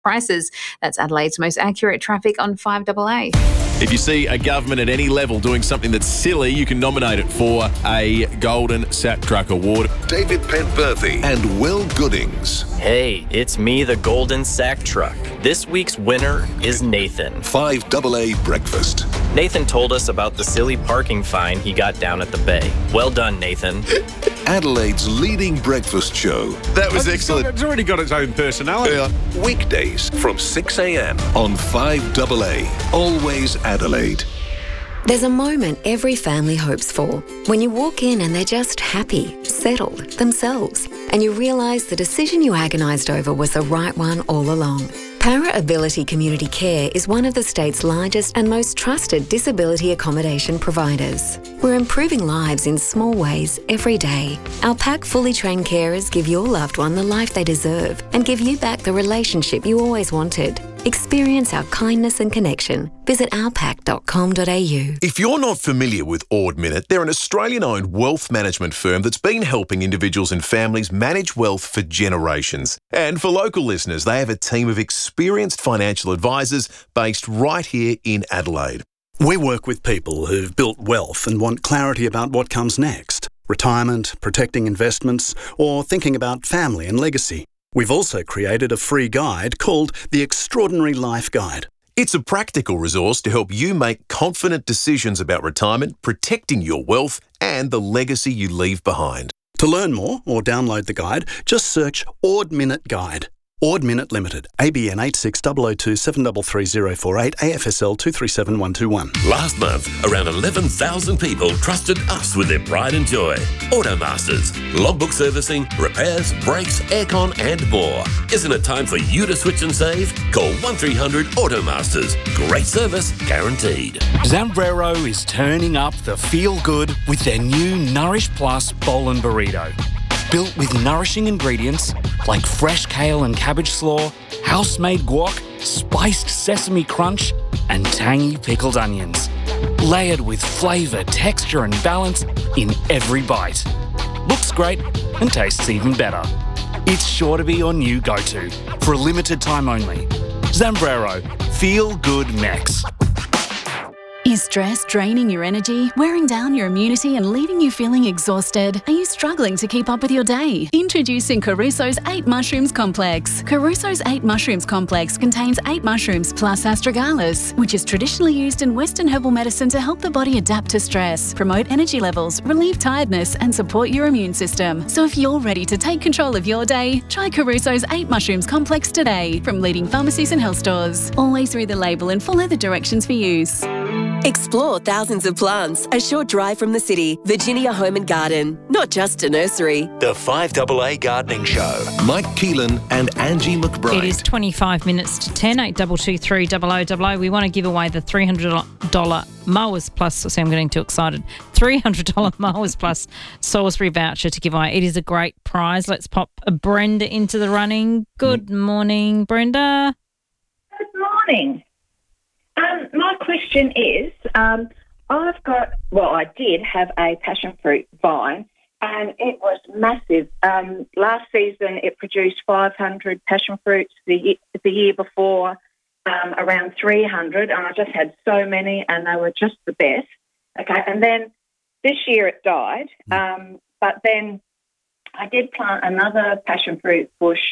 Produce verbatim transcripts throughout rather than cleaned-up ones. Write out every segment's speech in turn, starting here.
prices. That's Adelaide's most accurate traffic on five A A. If you see a government at any level doing something that's silly, you can nominate it for a Golden Sack Truck Award. David Penberthy and Will Goodings. Hey, it's me, the Golden Sack Truck. This week's winner is Nathan. five A A Breakfast. Nathan told us about the silly parking fine he got down at the bay. Well done, Nathan. Adelaide's leading breakfast show. That was It's excellent. got- It's already got its own personality. Yeah. Weekdays from six a.m. on five A A. Always Adelaide. There's a moment every family hopes for. When you walk in and they're just happy, settled, themselves, and you realise the decision you agonised over was the right one all along. Para Ability Community Care is one of the state's largest and most trusted disability accommodation providers. We're improving lives in small ways every day. Our P A C fully trained carers give your loved one the life they deserve and give you back the relationship you always wanted. Experience our kindness and connection. Visit our pac dot com dot a u. If you're not familiar with Ord Minnett, they're an Australian-owned wealth management firm that's been helping individuals and families manage wealth for generations. And for local listeners, they have a team of experienced financial advisors based right here in Adelaide. We work with people who've built wealth and want clarity about what comes next. Retirement, protecting investments, or thinking about family and legacy. We've also created a free guide called the Extraordinary Life Guide. It's a practical resource to help you make confident decisions about retirement, protecting your wealth, and the legacy you leave behind. To learn more or download the guide, just search Ord Minnett Guide. Ord Minnett Limited, A B N eight six zero zero two seven three three zero four eight, A F S L two three seven one two one. Last month, around eleven thousand people trusted us with their pride and joy. Automasters, logbook servicing, repairs, brakes, aircon and more. Isn't it time for you to switch and save? Call one three hundred Automasters. Great service guaranteed. Zambrero is turning up the feel-good with their new Nourish Plus Bowl and Burrito. Built with nourishing ingredients like fresh kale and cabbage slaw, house-made guac, spiced sesame crunch, and tangy pickled onions. Layered with flavour, texture and balance in every bite. Looks great and tastes even better. It's sure to be your new go-to for a limited time only. Zambrero, feel good Mex. Is stress draining your energy, wearing down your immunity and leaving you feeling exhausted? Are you struggling to keep up with your day? Introducing Caruso's eight Mushrooms Complex. Caruso's eight Mushrooms Complex contains eight mushrooms plus astragalus, which is traditionally used in Western herbal medicine to help the body adapt to stress, promote energy levels, relieve tiredness and support your immune system. So if you're ready to take control of your day, try Caruso's eight Mushrooms Complex today from leading pharmacies and health stores. Always read the label and follow the directions for use. Explore thousands of plants, a short drive from the city. Virginia Home and Garden, not just a nursery. The five A A Gardening Show. Mike Keelan and Angie McBride. It is twenty-five minutes to ten, eight two two three double oh double oh. We want to give away the three hundred dollars Mowers Plus, see I'm getting too excited, three hundred dollars Mowers Plus Salisbury voucher to give away. It is a great prize. Let's pop Brenda into the running. Good morning, Brenda. Good morning. Um, my question is, um, I've got, well, I did have a passion fruit vine, and it was massive. Um, last season, it produced five hundred passion fruits. The, the year before, um, around three hundred, and I just had so many, and they were just the best. Okay, and then this year it died, um, but then I did plant another passion fruit bush,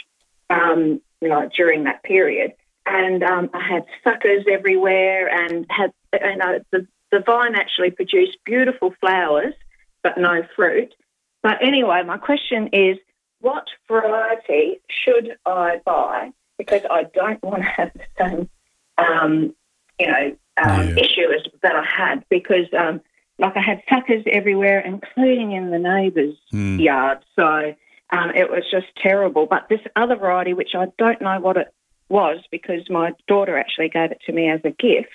um, you know, during that period. And um, I had suckers everywhere, and had you know the, the vine actually produced beautiful flowers, but no fruit. But anyway, my question is, what variety should I buy? Because I don't want to have the same, um, you know, um, yeah. issue as that I had. Because, um, like, I had suckers everywhere, including in the neighbours' Mm. yard. So um, it was just terrible. But this other variety, which I don't know what it was, because my daughter actually gave it to me as a gift,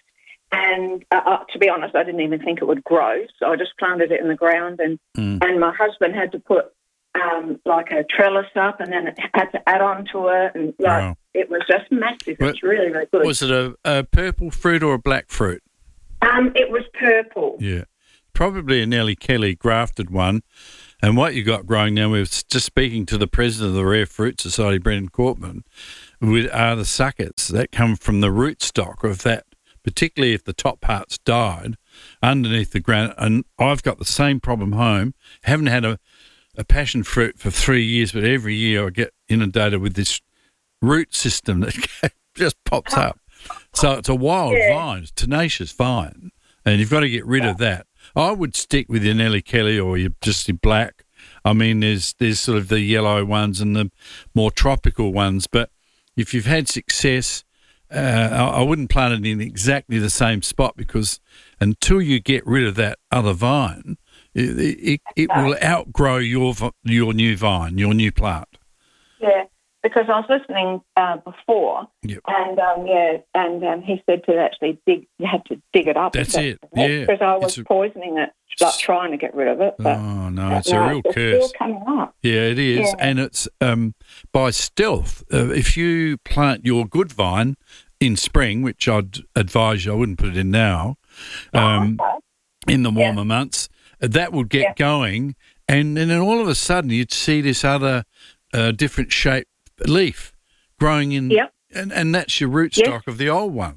and uh, uh, to be honest, I didn't even think it would grow, so I just planted it in the ground, and Mm. and my husband had to put um, like a trellis up, and then it had to add on to it, and like, Wow. it was just massive. Well, It's really, really good. Was it a, a purple fruit or a black fruit? Um, it was purple. Yeah. Probably a Nellie Kelly grafted one. And what you got growing now, we were just speaking to the president of the Rare Fruit Society, Brendan Cortman, with, are the suckers that come from the rootstock of that, particularly if the top part's died underneath the ground. And I've got the same problem home. Haven't had a, a passion fruit for three years, but every year I get inundated with this root system that just pops up. So it's a wild Yeah. vine, it's a tenacious vine, and you've got to get rid of that. I would stick with your Nelly Kelly or your just your black. I mean, there's there's sort of the yellow ones and the more tropical ones, but if you've had success, uh, I, I wouldn't plant it in exactly the same spot, because until you get rid of that other vine, it, it, it will outgrow your v- your new vine, your new plant. Yeah, because I was listening uh, before, Yep. and um, yeah, and um, he said to actually dig. You had to dig it up. That's it, yeah. Because I was It's a- poisoning it, like trying to get rid of it. But Oh no, but it's no, a real it's curse. still coming up. Yeah, it is, Yeah. and it's um, by stealth. Uh, if you plant your good vine in spring, which I'd advise you, I wouldn't put it in now, um, in the warmer months, uh, that would get Yeah. going, and, and then all of a sudden you'd see this other uh, different shaped leaf growing in, Yep. and, and that's your rootstock of the old one.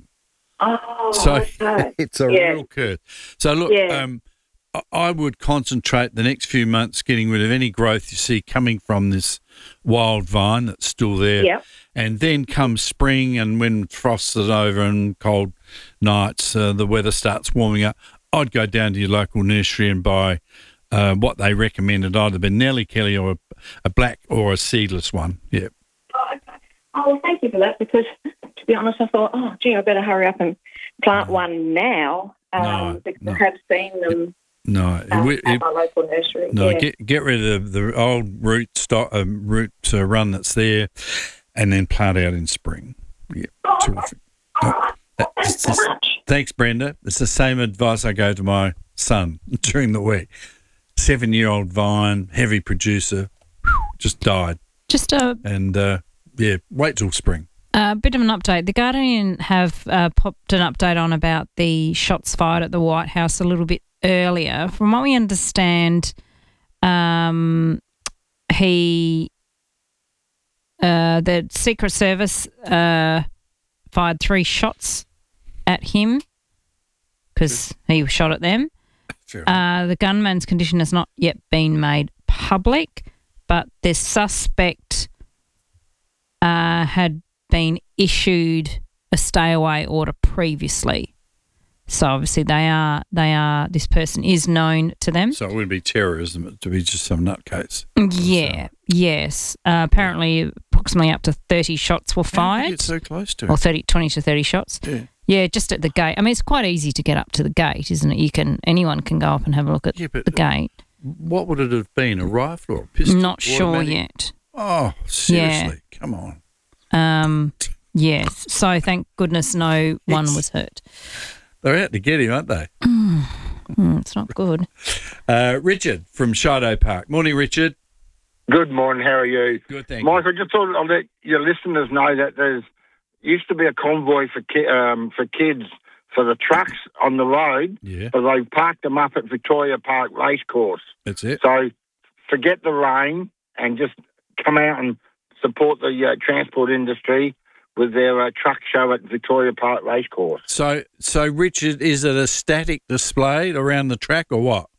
Oh, So okay. it's a Yeah. real curse. So look, Yeah. um, I- I would concentrate the next few months getting rid of any growth you see coming from this wild vine that's still there. Yep. And then come spring, and when frosts are over and cold nights, uh, the weather starts warming up, I'd go down to your local nursery and buy uh, what they recommended, either be Nelly Kelly or a, a black or a seedless one. Yeah. Oh, okay. Oh, well, thank you for that, because to be honest, I thought, oh, gee, I better hurry up and plant one now, um, No, because no. I have seen them No, um, it, at it, my local nursery. No, yeah. get get rid of the, the old root stock, um, root uh, run that's there, and then plant out in spring. Yeah, terrific. Oh, That- thanks it's so the- much. Thanks, Brenda. It's the same advice I go to my son during the week. Seven-year-old vine, heavy producer, just died, Just a and uh, yeah, wait till spring. A bit of an update. The Guardian have uh, popped an update on about the shots fired at the White House a little bit earlier. From what we understand, um, he, uh, the Secret Service uh, fired three shots at him because he shot at them. Uh, the gunman's condition has not yet been made public, but the suspect uh, had been issued a stay away order previously. So obviously they are they are this person is known to them. So it would be terrorism, it to be just some nutcase. Yeah, yes. Uh, apparently approximately up to thirty shots were How did you fired. get so close to it? Or thirty, twenty to thirty shots. Yeah. Yeah, just at the gate. I mean, it's quite easy to get up to the gate, isn't it? You can anyone can go up and have a look at Yeah, but the gate. What would it have been? A rifle or a pistol? Not sure Automatic? yet. Oh, seriously? Come on. Um, yes. So thank goodness no one was hurt. They're out to get him, aren't they? Mm, it's not good. Uh, Richard from Shido Park. Morning, Richard. Good morning. How are you? Good, thank Mike, I just thought I'll let your listeners know that there's used to be a convoy for ki- um, for kids for the trucks on the road, Yeah. but they parked them up at Victoria Park Racecourse. That's it. So forget the rain and just come out and support the uh, transport industry with their uh, truck show at Victoria Park Racecourse. So, so Richard, is it a static display around the track or what?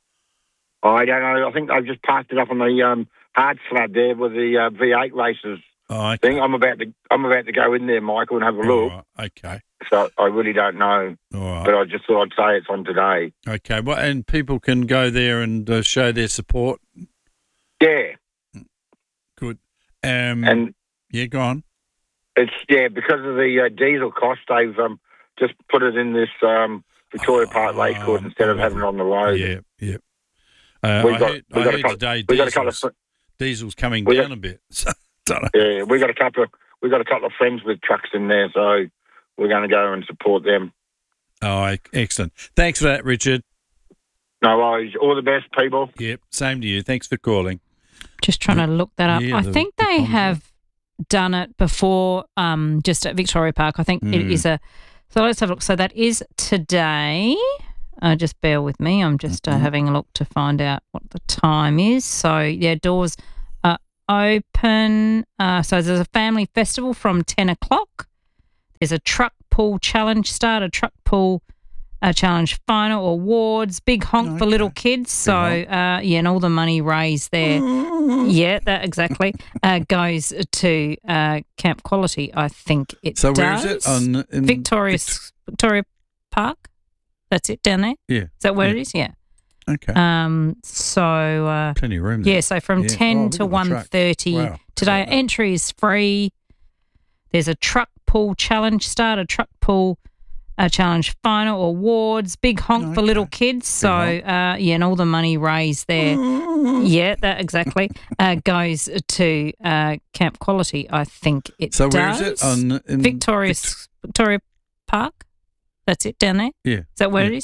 I don't know. I think they've just parked it up on the um, hard slab there with the uh, V eight races. Oh, okay. Thing. I'm about to I'm about to go in there, Michael, and have a look. All right, okay. So I really don't know, All right. but I just thought I'd say it's on today. Okay. Well, and people can go there and uh, show their support. Yeah, Good. Um, and yeah, go on. it's yeah because of the uh, diesel cost, they've um, just put it in this um, Victoria Park Racecourse instead of having it on the road. Yeah, yeah. Uh, We I got- heard, we I got a heard couple- today we got a couple of diesel's, diesel's coming we got- down a bit. So, don't know. Yeah, we got a couple of we got a couple of friends with trucks in there, so we're going to go and support them. Oh, excellent. Thanks for that, Richard. No worries. All the best, people. Yep, same to you. Thanks for calling. Just trying to look that up. Yeah, I the- think the they convoy. have done it before, um, just at Victoria Park. I think it Mm. is a. So let's have a look. So that is today. Uh, just bear with me. I'm just uh, Mm-hmm. having a look to find out what the time is. So yeah, doors are open. Uh, so there's a family festival from ten o'clock. There's a truck pull challenge start, a truck pull uh, challenge final, awards, big honk Okay. for little kids. So, uh, yeah, and all the money raised there, yeah, that exactly, uh, goes to uh, Camp Quality, I think it So does. where is it? On in Victoria, Victoria Park? That's it down there? Yeah. Is that where yeah. it is? Yeah. Okay. Um. So uh, Plenty of room there. yeah. So from Yeah. ten Oh, look to at the one truck. thirty Wow. today. Wow. Entry is free. There's a truck pull challenge start, a truck pull uh, challenge final, awards, big honk for little kids. So uh, yeah, and all the money raised there, yeah, that exactly, uh, goes to uh, Camp Quality, I think it So does. where is it? On in Victoria Victoria Park? That's it down there? Yeah. Is that where yeah. it is?